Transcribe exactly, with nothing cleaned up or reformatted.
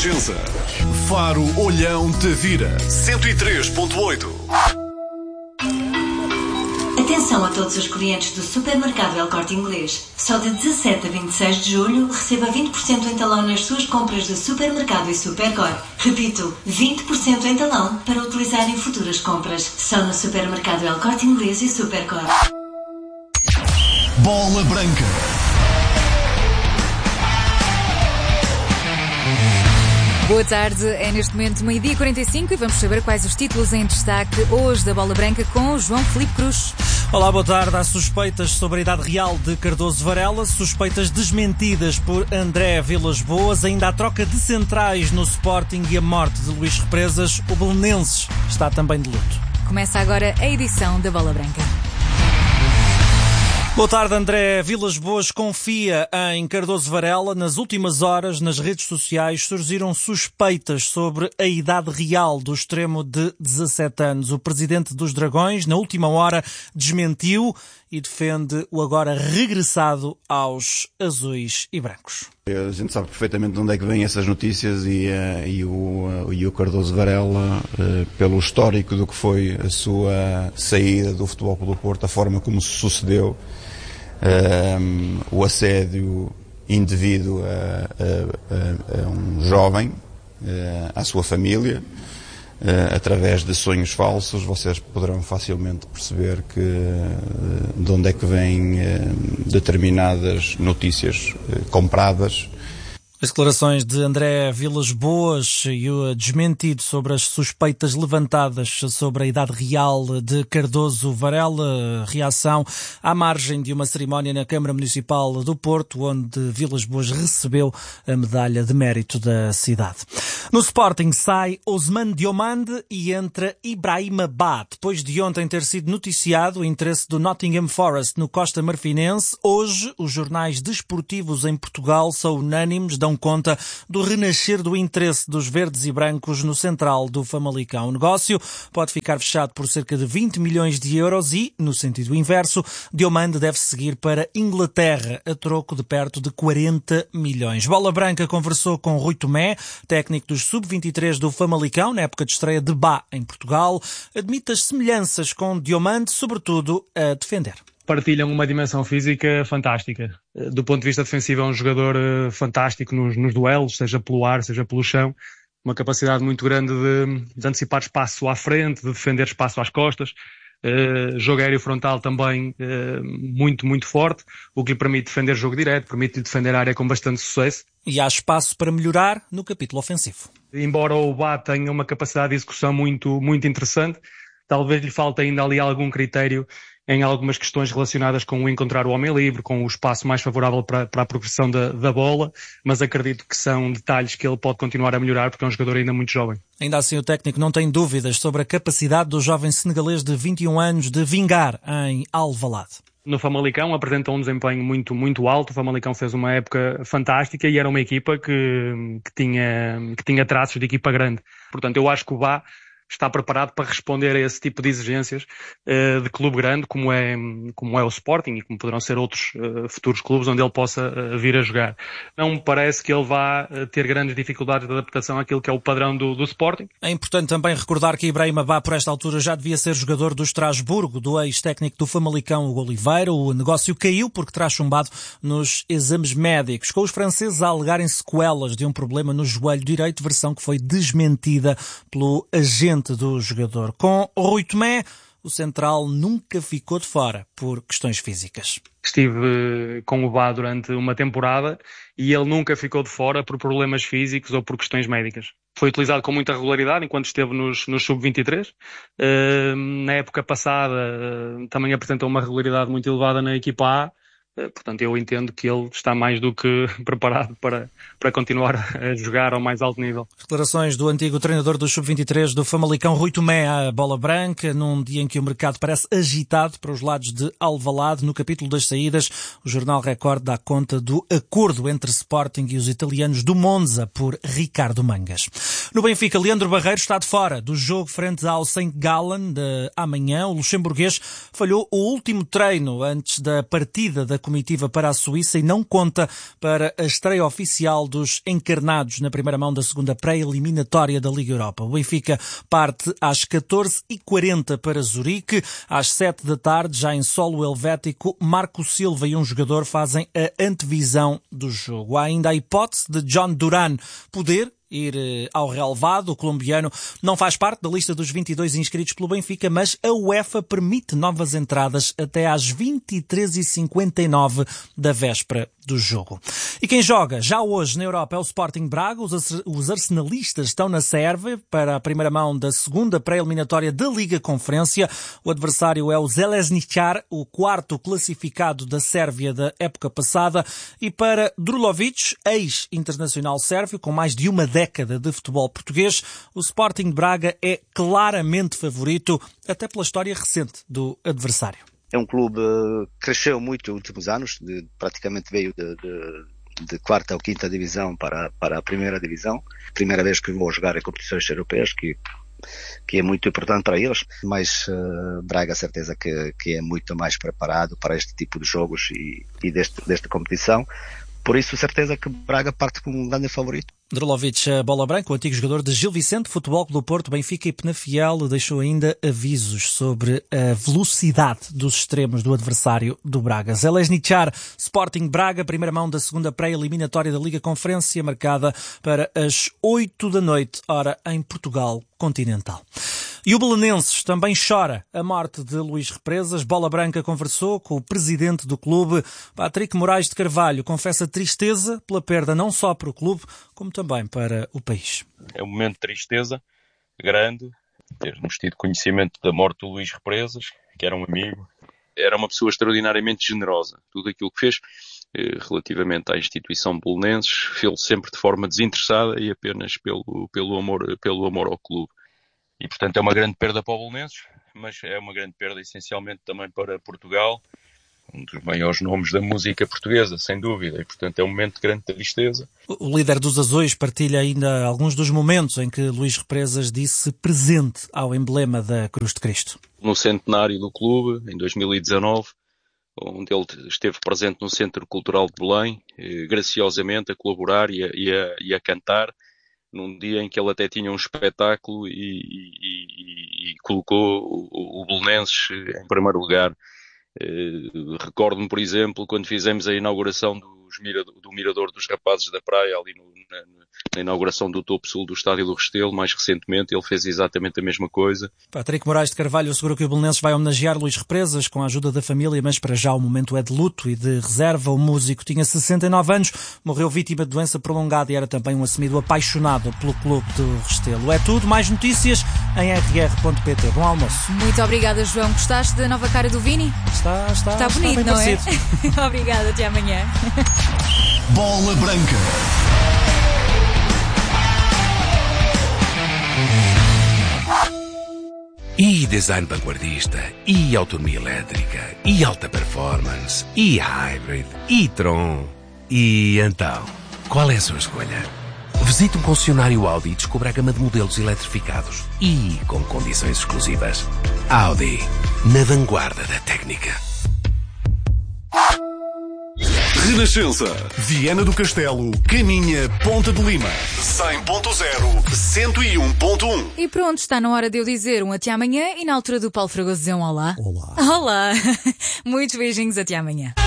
Renascença. Faro Olhão Tavira, cento e três ponto oito. Atenção a todos os clientes do supermercado El Corte Inglês. Só de dezassete a vinte e seis de julho receba vinte por cento em talão nas suas compras de supermercado e Supercor. Repito, vinte por cento em talão para utilizar em futuras compras. Só no supermercado El Corte Inglês e Supercor. Bola Branca. Boa tarde, é neste momento meio-dia e quarenta e cinco e vamos saber quais os títulos em destaque hoje da Bola Branca com João Filipe Cruz. Olá, boa tarde. Há suspeitas sobre a idade real de Cardoso Varela, suspeitas desmentidas por André Vilas-Boas, ainda há troca de centrais no Sporting e a morte de Luís Represas. O Belenenses está também de luto. Começa agora a edição da Bola Branca. Boa tarde, André Vilas-Boas confia em Cardoso Varela. Nas últimas horas, nas redes sociais, surgiram suspeitas sobre a idade real do extremo de dezassete anos. O presidente dos Dragões, na última hora, desmentiu e defende o agora regressado aos azuis e brancos. A gente sabe perfeitamente de onde é que vêm essas notícias e, uh, e, o, uh, e o Cardoso Varela, uh, pelo histórico do que foi a sua saída do Futebol Clube do Porto, a forma como se sucedeu, uh, o assédio indevido a, a, a, a um jovem, uh, à sua família, Uh, através de sonhos falsos, vocês poderão facilmente perceber que uh, de onde é que vêm uh, determinadas notícias uh, compradas. As declarações de André Vilas-Boas e o desmentido sobre as suspeitas levantadas sobre a idade real de Cardoso Varela. Reação à margem de uma cerimónia na Câmara Municipal do Porto, onde Vilas-Boas recebeu a medalha de mérito da cidade. No Sporting sai Ousmane Diomande e entra Ibrahima Ba. Depois de ontem ter sido noticiado o interesse do Nottingham Forest no Costa Marfinense, hoje os jornais desportivos em Portugal são unânimes, dão conta do renascer do interesse dos verdes e brancos no central do Famalicão. O negócio pode ficar fechado por cerca de vinte milhões de euros e, no sentido inverso, Diomande deve seguir para Inglaterra, a troco de perto de quarenta milhões. Bola Branca conversou com Rui Tomé, técnico dos sub vinte e três do Famalicão, na época de estreia de Ba em Portugal. Admite as semelhanças com Diomande, sobretudo a defender. Partilham uma dimensão física fantástica. Do ponto de vista defensivo é um jogador fantástico nos, nos duelos, seja pelo ar, seja pelo chão. Uma capacidade muito grande de, de antecipar espaço à frente, de defender espaço às costas. Uh, jogo aéreo frontal também uh, muito, muito forte, o que lhe permite defender jogo direto, permite-lhe defender a área com bastante sucesso. E há espaço para melhorar no capítulo ofensivo. Embora o Ba tenha uma capacidade de execução muito, muito interessante, talvez lhe falte ainda ali algum critério em algumas questões relacionadas com o encontrar o homem livre, com o espaço mais favorável para, para a progressão da, da bola, mas acredito que são detalhes que ele pode continuar a melhorar porque é um jogador ainda muito jovem. Ainda assim, o técnico não tem dúvidas sobre a capacidade do jovem senegalês de vinte e um anos de vingar em Alvalade. No Famalicão apresenta um desempenho muito, muito alto. O Famalicão fez uma época fantástica e era uma equipa que, que, tinha, que tinha traços de equipa grande. Portanto, eu acho que o Ba está preparado para responder a esse tipo de exigências uh, de clube grande, como é, como é o Sporting e como poderão ser outros uh, futuros clubes onde ele possa uh, vir a jogar. Não me parece que ele vá uh, ter grandes dificuldades de adaptação àquilo que é o padrão do, do Sporting. É importante também recordar que Ibrahima Ba, por esta altura, já devia ser jogador do Estrasburgo, do ex-técnico do Famalicão, o Oliveira. O negócio caiu porque terá chumbado nos exames médicos, com os franceses a alegarem sequelas de um problema no joelho direito, versão que foi desmentida pelo agente do jogador. Com Rui Tomé, o central nunca ficou de fora por questões físicas. Estive com o Ba durante uma temporada e ele nunca ficou de fora por problemas físicos ou por questões médicas. Foi utilizado com muita regularidade enquanto esteve nos, nos sub vinte e três. Uh, na época passada uh, também apresentou uma regularidade muito elevada na equipa A. Portanto, eu entendo que ele está mais do que preparado para, para continuar a jogar ao mais alto nível. Declarações do antigo treinador do sub vinte e três do Famalicão, Rui Tomé, à Bola Branca, num dia em que o mercado parece agitado para os lados de Alvalade. No capítulo das saídas, o Jornal Record dá conta do acordo entre Sporting e os italianos do Monza por Ricardo Mangas. No Benfica, Leandro Barreiro está de fora do jogo frente ao Saint Gallen de amanhã. O luxemburguês falhou o último treino antes da partida da comitiva para a Suíça e não conta para a estreia oficial dos encarnados na primeira mão da segunda pré-eliminatória da Liga Europa. O Benfica parte às catorze e quarenta para Zurique. Às sete da tarde, já em solo helvético, Marco Silva e um jogador fazem a antevisão do jogo. Há ainda a hipótese de John Duran poder ir ao relvado. O colombiano não faz parte da lista dos vinte e dois inscritos pelo Benfica, mas a UEFA permite novas entradas até às vinte e três e cinquenta e nove da véspera do jogo. E quem joga já hoje na Europa é o Sporting Braga. Os arsenalistas estão na Sérvia para a primeira mão da segunda pré-eliminatória da Liga Conferência. O adversário é o Željezničar, o quarto classificado da Sérvia da época passada. E para Drulovic, ex-internacional sérvio, com mais de uma década de futebol português, o Sporting Braga é claramente favorito, até pela história recente do adversário. É um clube que cresceu muito nos últimos anos, de, praticamente veio de, de, de quarta ou quinta divisão para, para a primeira divisão. Primeira vez que vou jogar em competições europeias, que, que é muito importante para eles, mas uh, Braga, certeza que, que é muito mais preparado para este tipo de jogos e, e deste, desta competição. Por isso, certeza que Braga parte como um grande favorito. Drulovic, a bola branca, o antigo jogador de Gil Vicente, Futebol Clube do Porto, Benfica e Penafiel, deixou ainda avisos sobre a velocidade dos extremos do adversário do Braga. Željezničar, Sporting Braga, primeira mão da segunda pré-eliminatória da Liga Conferência, marcada para as oito da noite, hora em Portugal continental. E o Belenenses também chora a morte de Luís Represas. Bola Branca conversou com o presidente do clube, Patrick Moraes de Carvalho. Confessa tristeza pela perda não só para o clube, como também para o país. É um momento de tristeza grande termos tido conhecimento da morte do Luís Represas, que era um amigo. Era uma pessoa extraordinariamente generosa. Tudo aquilo que fez eh, relativamente à instituição belenenses, fez sempre de forma desinteressada e apenas pelo, pelo, amor, pelo amor ao clube. E, portanto, é uma grande perda para o Belenenses, mas é uma grande perda essencialmente também para Portugal, um dos maiores nomes da música portuguesa, sem dúvida, e, portanto, é um momento de grande tristeza. O líder dos Azuis partilha ainda alguns dos momentos em que Luís Represas disse presente ao emblema da Cruz de Cristo. No centenário do clube, em dois mil e dezanove, onde ele esteve presente no Centro Cultural de Belém, eh, graciosamente a colaborar e a, e a, e a cantar, num dia em que ele até tinha um espetáculo e, e, e, e colocou o, o Belenenses em primeiro lugar. Uh, recordo-me, por exemplo, quando fizemos a inauguração dos mira, do Mirador dos Rapazes da Praia, ali no, na, na inauguração do topo sul do Estádio do Restelo, mais recentemente, ele fez exatamente a mesma coisa. Patrick Moraes de Carvalho assegurou que o Belenenses vai homenagear Luís Represas com a ajuda da família, mas para já o momento é de luto e de reserva. O músico tinha sessenta e nove anos, morreu vítima de doença prolongada e era também um assumido apaixonado pelo clube do Restelo. É tudo, mais notícias em r r ponto p t. Bom almoço. Muito obrigada, João. Gostaste da nova cara do Vini? Está, está, está bonito, está não parecido. É? Obrigada, até amanhã. Bola Branca. E design vanguardista, e autonomia elétrica, e alta performance, e hybrid, e Tron. E então, qual é a sua escolha? Visite um concessionário Audi e descubra a gama de modelos eletrificados e com condições exclusivas. Audi, na vanguarda da técnica. Renascença, Viana do Castelo, Caminha, Ponta de Lima, cem ponto zero, cento e um ponto um. E pronto, está na hora de eu dizer um até amanhã e na altura do Paulo Fragoso dizer um olá. Olá. Olá. Muitos beijinhos, até amanhã.